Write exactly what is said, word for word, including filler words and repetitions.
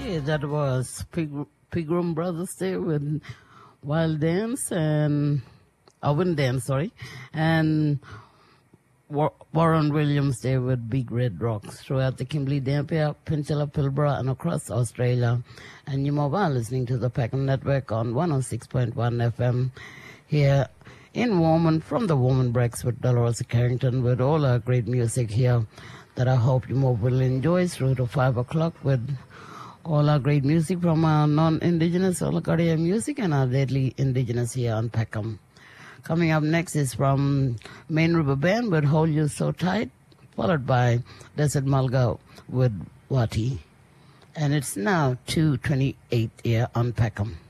Yeah, that was Pig, Pilgrim Brothers there with Wild Dance and Owen Dance, sorry, and War- Warren Williams there with Big Red Rocks throughout the Kimberley Dampier, Peninsula, Pilbara, and across Australia. And you mobile listening to the Peckham Network on one oh six point one F M here in Warman from the Warman Breaks with Dolores Carrington with all our great music here that I hope you more will enjoy through to five o'clock with all our great music from our non-Indigenous Olakaria music and our deadly Indigenous here on Peckham. Coming up next is from Main River Band with Hold You So Tight, followed by Desert Mulga with Wati. And it's now two twenty-eight here on Peckham.